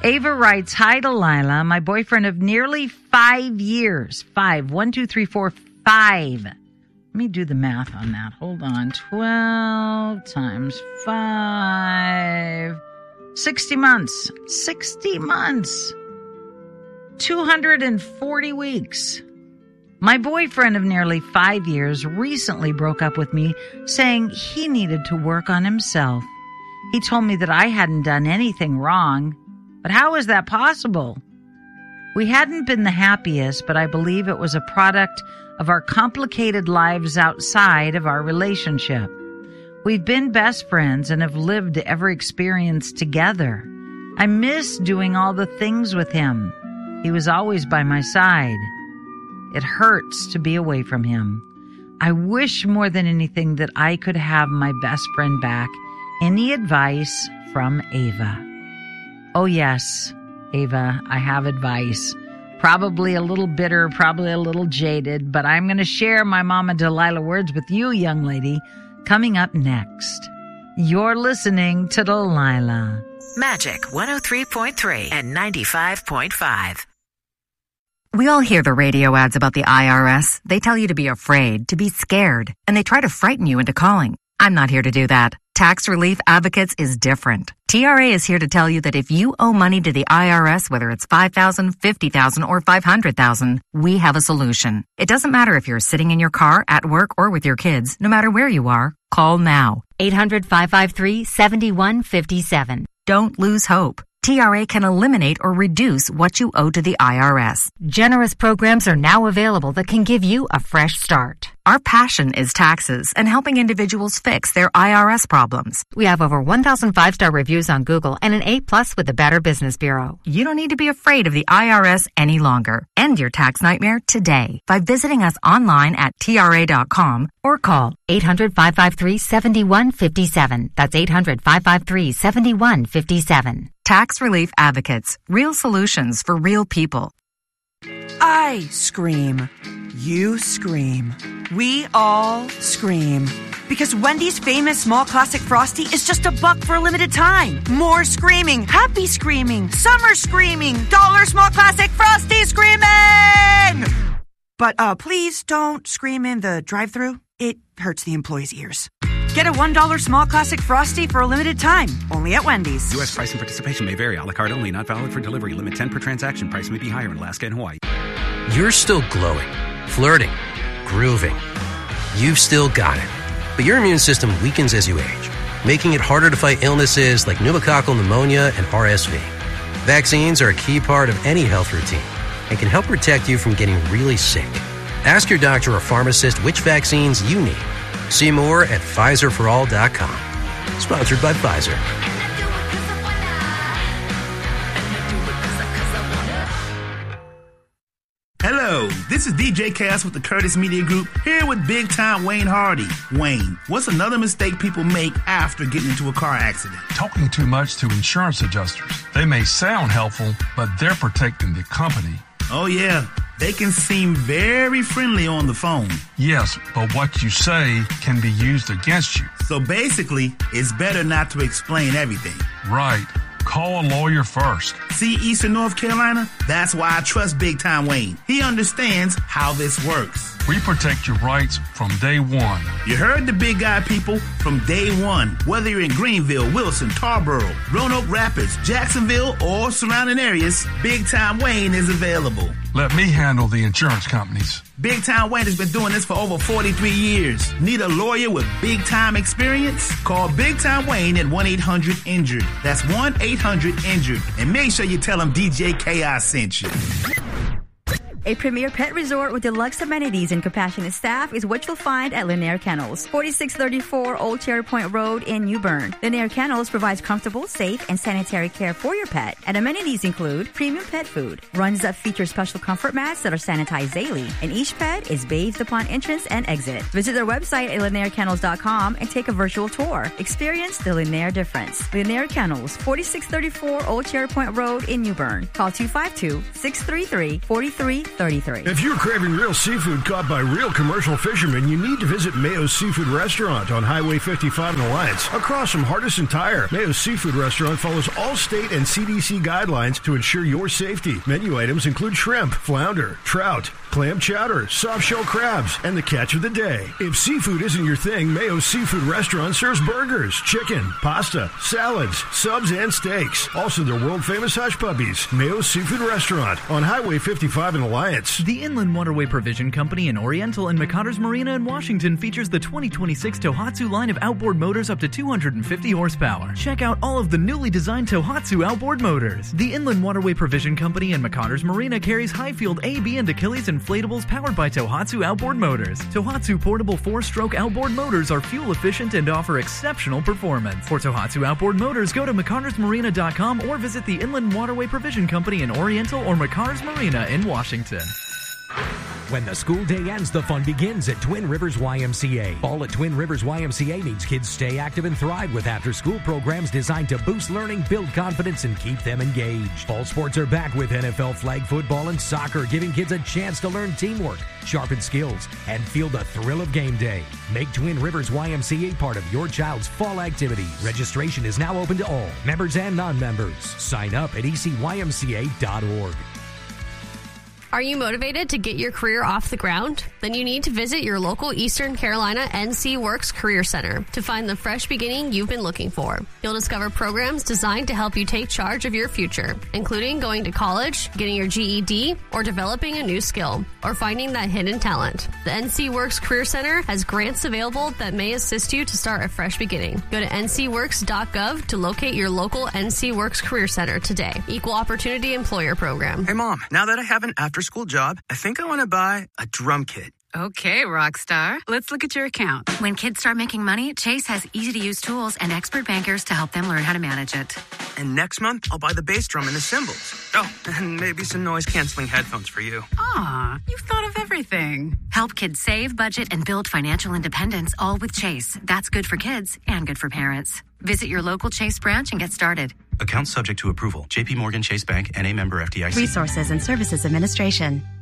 Ava writes, hi, Delilah, my boyfriend of nearly 5 years. 5. 1, 2, 3, 4, 5. Let me do the math on that. Hold on. 12 times 5. 60 months. 60 months. 240 weeks. My boyfriend of nearly 5 years recently broke up with me, saying he needed to work on himself. He told me that I hadn't done anything wrong. But how is that possible? We hadn't been the happiest, but I believe it was a product of our complicated lives outside of our relationship. We've been best friends and have lived every experience together. I miss doing all the things with him. He was always by my side. It hurts to be away from him. I wish more than anything that I could have my best friend back. Any advice from Ava? Oh, yes, Ava, I have advice. Probably a little bitter, probably a little jaded, but I'm going to share my Mama Delilah words with you, young lady, coming up next. You're listening to Delilah. Magic 103.3 and 95.5. We all hear the radio ads about the IRS. They tell you to be afraid, to be scared, and they try to frighten you into calling. I'm not here to do that. Tax Relief Advocates is different. TRA is here to tell you that if you owe money to the IRS, whether it's $5,000, $50,000, or $500,000, we have a solution. It doesn't matter if you're sitting in your car, at work, or with your kids. No matter where you are, call now. 800-553-7157. Don't lose hope. TRA can eliminate or reduce what you owe to the IRS. Generous programs are now available that can give you a fresh start. Our passion is taxes and helping individuals fix their IRS problems. We have over 1,000 5-star reviews on Google and an A+ with the Better Business Bureau. You don't need to be afraid of the IRS any longer. End your tax nightmare today by visiting us online at TRA.com or call 800-553-7157. That's 800-553-7157. Tax Relief Advocates. Real solutions for real people. I scream. You scream. We all scream. Because Wendy's famous small classic Frosty is just $1 for a limited time. More screaming, happy screaming, summer screaming, dollar small classic Frosty screaming! But please don't scream in the drive-thru. It hurts the employees' ears. Get a $1 small classic Frosty for a limited time. Only at Wendy's. U.S. price and participation may vary. A la carte only. Not valid for delivery. Limit 10 per transaction. Price may be higher in Alaska and Hawaii. You're still glowing, flirting, grooving. You've still got it. But your immune system weakens as you age, making it harder to fight illnesses like pneumococcal pneumonia and RSV. Vaccines are a key part of any health routine and can help protect you from getting really sick. Ask your doctor or pharmacist which vaccines you need. See more at PfizerForAll.com. Sponsored by Pfizer. Hello, this is DJ Chaos with the Curtis Media Group, here with Big Time Wayne Hardy. Wayne, what's another mistake people make after getting into a car accident? Talking too much to insurance adjusters. They may sound helpful, but they're protecting the company. Oh yeah, they can seem very friendly on the phone. Yes, but what you say can be used against you. So basically, it's better not to explain everything. Right. Call a lawyer first. See Eastern North Carolina? That's why I trust Big Time Wayne. He understands how this works. We protect your rights from day one. You heard the big guy, people, from day one. Whether you're in Greenville, Wilson, Tarboro, Roanoke Rapids, Jacksonville, or surrounding areas, Big Time Wayne is available. Let me handle the insurance companies. Big Time Wayne has been doing this for over 43 years. Need a lawyer with big time experience? Call Big Time Wayne at 1-800-INJURED. That's 1-800-INJURED. And make sure you tell them DJ Chaos sent you. A premier pet resort with deluxe amenities and compassionate staff is what you'll find at Lanier Kennels, 4634 Old Cherry Point Road in New Bern. Lanier Kennels provides comfortable, safe, and sanitary care for your pet, and amenities include premium pet food, runs that feature special comfort mats that are sanitized daily, and each pet is bathed upon entrance and exit. Visit their website at lanierkennels.com and take a virtual tour. Experience the Lanier difference. Lanier Kennels, 4634 Old Cherry Point Road in New Bern. Call 252-633-4333 33. If you're craving real seafood caught by real commercial fishermen, you need to visit Mayo's Seafood Restaurant on Highway 55 in Alliance. Across from Hardison Tire, Mayo's Seafood Restaurant follows all state and CDC guidelines to ensure your safety. Menu items include shrimp, flounder, trout, clam chowder, soft-shell crabs, and the catch of the day. If seafood isn't your thing, Mayo's Seafood Restaurant serves burgers, chicken, pasta, salads, subs, and steaks. Also, their world-famous hush puppies. Mayo's Seafood Restaurant on Highway 55 in Alliance. The Inland Waterway Provision Company in Oriental and McConners Marina in Washington features the 2026 Tohatsu line of outboard motors up to 250 horsepower. Check out all of the newly designed Tohatsu outboard motors. The Inland Waterway Provision Company in McConners Marina carries Highfield AB and Achilles inflatables powered by Tohatsu outboard motors. Tohatsu portable 4-stroke outboard motors are fuel efficient and offer exceptional performance. For Tohatsu outboard motors, go to McConnersMarina.com or visit the Inland Waterway Provision Company in Oriental or McConners Marina in Washington. When the school day ends, the fun begins at Twin Rivers YMCA. Fall at Twin Rivers YMCA means kids stay active and thrive with after-school programs designed to boost learning, build confidence, and keep them engaged. Fall sports are back with NFL flag football and soccer, giving kids a chance to learn teamwork, sharpen skills, and feel the thrill of game day. Make Twin Rivers YMCA part of your child's fall activities. Registration is now open to all, members and non-members. Sign up at ecymca.org. Are you motivated to get your career off the ground? Then you need to visit your local Eastern Carolina NC Works Career Center to find the fresh beginning you've been looking for. You'll discover programs designed to help you take charge of your future, including going to college, getting your GED, or developing a new skill, or finding that hidden talent. The NC Works Career Center has grants available that may assist you to start a fresh beginning. Go to ncworks.gov to locate your local NC Works Career Center today. Equal Opportunity Employer Program. Hey, Mom, now that I have an after-school job, I think I want to buy a drum kit. Okay, Rockstar. Let's look at your account. When kids start making money, Chase has easy-to-use tools and expert bankers to help them learn how to manage it. And next month, I'll buy the bass drum and the cymbals. Oh, and maybe some noise-canceling headphones for you. Aw, you've thought of everything. Help kids save, budget, and build financial independence, all with Chase. That's good for kids and good for parents. Visit your local Chase branch and get started. Account subject to approval. JP Morgan Chase Bank, N.A. member FDIC. Resources and Services Administration.